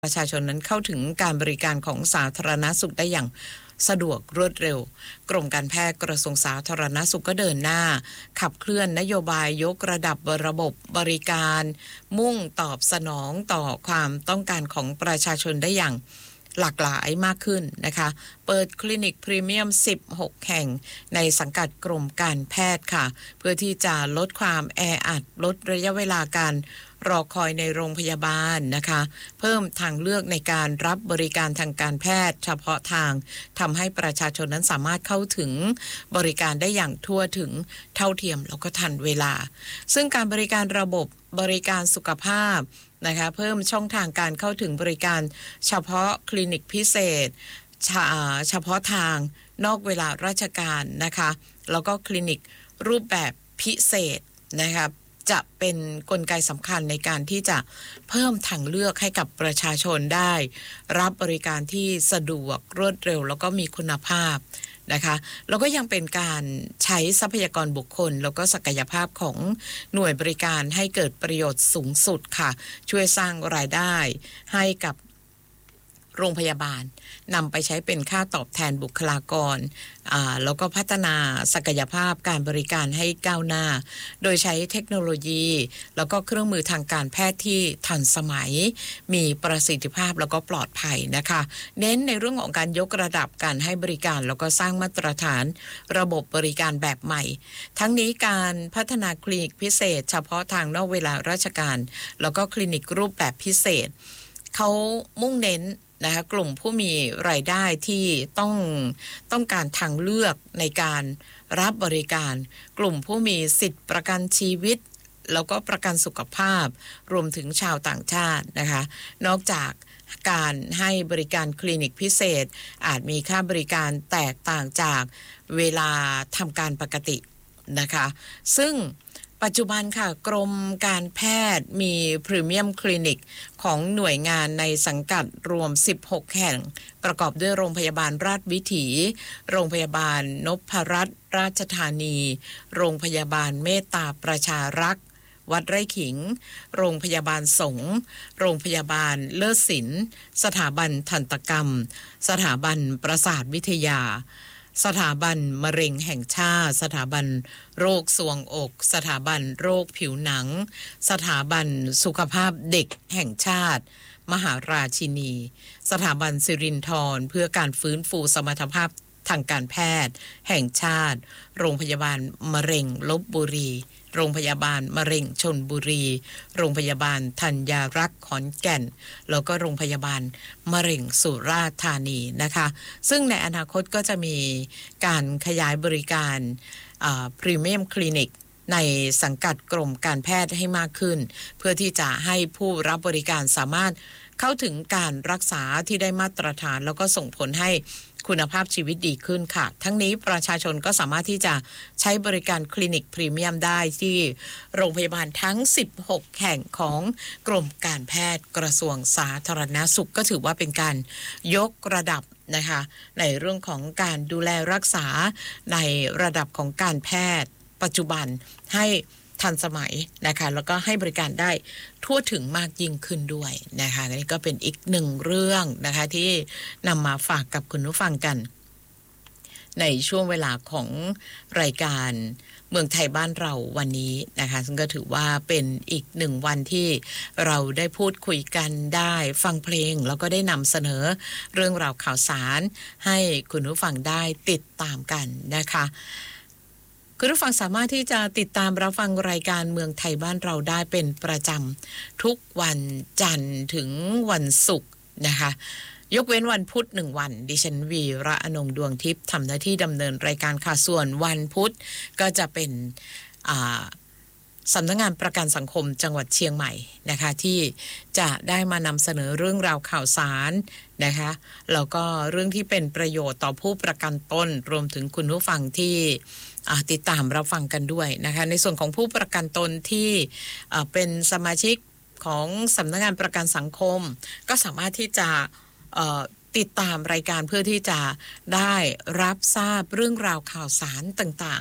ประชาชนนั้นเข้าถึงการบริการของสาธารณสุขได้อย่างสะดวกรวดเร็วกรมการแพทย์กระทรวงสาธารณสุขก็เดินหน้าขับเคลื่อนนโยบายยกระดับระบบบริการมุ่งตอบสนองต่อความต้องการของประชาชนได้อย่างหลากหลายมากขึ้นนะคะเปิดคลินิกพรีเมียม16แห่งในสังกัดกรมการแพทย์ค่ะเพื่อที่จะลดความแออัดลดระยะเวลาการรอคอยในโรงพยาบาลนะคะเพิ่มทางเลือกในการรับบริการทางการแพทย์เฉพาะทางทำให้ประชาชนนั้นสามารถเข้าถึงบริการได้อย่างทั่วถึงเท่าเทียมแล้วก็ทันเวลาซึ่งการบริการระบบบริการสุขภาพนะคะเพิ่มช่องทางการเข้าถึงบริการเฉพาะคลินิกพิเศษเฉพาะทางนอกเวลาราชการนะคะแล้วก็คลินิกรูปแบบพิเศษนะคะจะเป็นกลไกสำคัญในการที่จะเพิ่มทางเลือกให้กับประชาชนได้รับบริการที่สะดวกรวดเร็วแล้วก็มีคุณภาพนะคะแล้วก็ยังเป็นการใช้ทรัพยากรบุคคลแล้วก็ศักยภาพของหน่วยบริการให้เกิดประโยชน์สูงสุดค่ะช่วยสร้างรายได้ให้กับโรงพยาบาลนำไปใช้เป็นค่าตอบแทนบุคลากรแล้วก็พัฒนาศักยภาพการบริการให้ก้าวหน้าโดยใช้เทคโนโลยีแล้วก็เครื่องมือทางการแพทย์ที่ทันสมัยมีประสิทธิภาพแล้วก็ปลอดภัยนะคะเน้นในเรื่องของการยกระดับการให้บริการแล้วก็สร้างมาตรฐานระบบบริการแบบใหม่ทั้งนี้การพัฒนาคลินิกพิเศษเฉพาะทางนอกเวลาราชการแล้วก็คลินิกรูปแบบพิเศษเขามุ่งเน้นนะคะกลุ่มผู้มีรายได้ที่ต้องการทางเลือกในการรับบริการกลุ่มผู้มีสิทธิประกันชีวิตแล้วก็ประกันสุขภาพรวมถึงชาวต่างชาตินะคะนอกจากการให้บริการคลินิกพิเศษอาจมีค่าบริการแตกต่างจากเวลาทำการปกตินะคะซึ่งปัจจุบันค่ะกรมการแพทย์มีพรีเมียมคลินิกของหน่วยงานในสังกัดรวม16แห่งประกอบด้วยโรงพยาบาลราชวิถีโรงพยาบาลนพรัตน์ราชธานีโรงพยาบาลเมตตาประชารักษ์วัดไร่ขิงโรงพยาบาลสงฆ์โรงพยาบาลเลิศศิลป์สถาบันทันตกรรมสถาบันประสาทวิทยาสถาบันมะเร็งแห่งชาติสถาบันโรคทรวงอกสถาบันโรคผิวหนังสถาบันสุขภาพเด็กแห่งชาติมหาราชินีสถาบันสิรินธรเพื่อการฟื้นฟูสมรรถภาพทางการแพทย์แห่งชาติโรงพยาบาลมะเร็งลพบุรีโรงพยาบาลมะเร็งชลบุรีโรงพยาบาลธัญรักษ์ขอนแก่นแล้วก็โรงพยาบาลมะเร็งสุราษฎร์ธานีนะคะซึ่งในอนาคตก็จะมีการขยายบริการพรีเมียมคลินิกในสังกัดกรมการแพทย์ให้มากขึ้นเพื่อที่จะให้ผู้รับบริการสามารถเข้าถึงการรักษาที่ได้มาตรฐานแล้วก็ส่งผลให้คุณภาพชีวิตดีขึ้นค่ะทั้งนี้ประชาชนก็สามารถที่จะใช้บริการคลินิกพรีเมียมได้ที่โรงพยาบาลทั้ง16แห่งของกรมการแพทย์กระทรวงสาธารณสุขก็ถือว่าเป็นการยกระดับนะคะในเรื่องของการดูแลรักษาในระดับของการแพทย์ปัจจุบันให้ทันสมัยนะคะแล้วก็ให้บริการได้ทั่วถึงมากยิ่งขึ้นด้วยนะคะนี่ก็เป็นอีกหนึ่งเรื่องนะคะที่นำมาฝากกับคุณผู้ฟังกันในช่วงเวลาของรายการเมืองไทยบ้านเราวันนี้นะคะซึ่งก็ถือว่าเป็นอีกหนึ่งวันที่เราได้พูดคุยกันได้ฟังเพลงแล้วก็ได้นำเสนอเรื่องราวข่าวสารให้คุณผู้ฟังได้ติดตามกันนะคะคุณผู้ฟังสามารถที่จะติดตามรับฟังรายการเมืองไทยบ้านเราได้เป็นประจำทุกวันจันทร์ถึงวันศุกร์นะคะยกเว้นวันพุธ1วันดิฉันวีระอนงดวงทิพย์ทำหน้าที่ดำเนินรายการค่ะส่วนวันพุธก็จะเป็นสำนักงานประกันสังคมจังหวัดเชียงใหม่นะคะที่จะได้มานำเสนอเรื่องราวข่าวสารนะคะแล้วก็เรื่องที่เป็นประโยชน์ต่อผู้ประกันตนรวมถึงคุณผู้ฟังที่ติดตามรับฟังกันด้วยนะคะในส่วนของผู้ประกันตนที่เป็นสมาชิกของสำนักงานประกันสังคมก็สามารถที่จะติดตามรายการเพื่อที่จะได้รับทราบเรื่องราวข่าวสารต่างๆ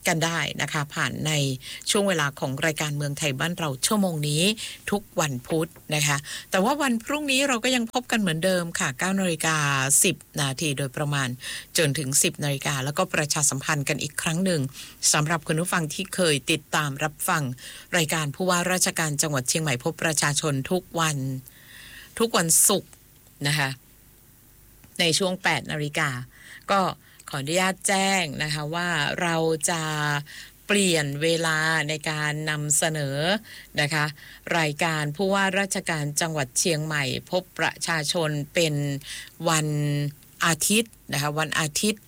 กันได้นะคะผ่านในช่วงเวลาของรายการเมืองไทยบ้านเราชั่วโมงนี้ทุกวันพุธนะคะแต่ว่าวันพรุ่งนี้เราก็ยังพบกันเหมือนเดิมค่ะ 9:10 น.โดยประมาณจนถึง 10 นาฬิกาแล้วก็ประชาสัมพันธ์กันอีกครั้งหนึ่งสำหรับคุณผู้ฟังที่เคยติดตามรับฟังรายการผู้ว่าราชการจังหวัดเชียงใหม่พบประชาชนทุกวันศุกร์นะคะในช่วง 8 นาฬิกาก็ขออนุญาตแจ้งนะคะว่าเราจะเปลี่ยนเวลาในการนำเสนอนะคะรายการผู้ว่าราชการจังหวัดเชียงใหม่พบประชาชนเป็นวันอาทิตย์นะคะวันอาทิตย์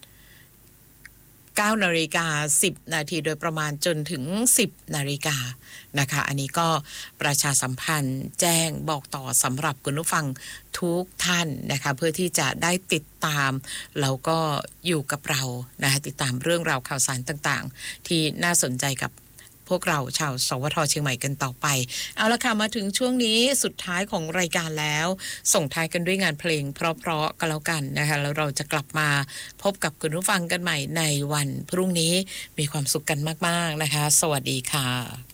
9:10 น.โดยประมาณจนถึง 10 นาฬิกานะคะอันนี้ก็ประชาสัมพันธ์แจ้งบอกต่อสำหรับคุณผู้ฟังทุกท่านนะคะเพื่อที่จะได้ติดตามแล้วก็อยู่กับเรานะคะติดตามเรื่องราวข่าวสารต่างๆที่น่าสนใจกับพวกเราชาวสวทเชียงใหม่กันต่อไปเอาละค่ะมาถึงช่วงนี้สุดท้ายของรายการแล้วส่งท้ายกันด้วยงานเพลงเพราะๆกันแล้วกันนะคะแล้วเราจะกลับมาพบกับคุณผู้ฟังกันใหม่ในวันพรุ่งนี้มีความสุขกันมากๆนะคะสวัสดีค่ะ